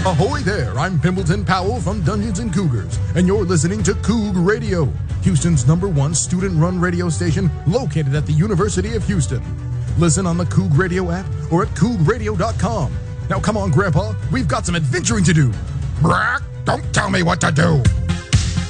Ahoy there, I'm Pimbleton Powell from Dungeons and Cougars, and you're listening to Coug Radio, Houston's #1 student-run radio station located at the University of Houston. Listen on the Coug Radio app or at cougradio.com. Now come on, Grandpa, we've got some adventuring to do. Brack, don't tell me what to do.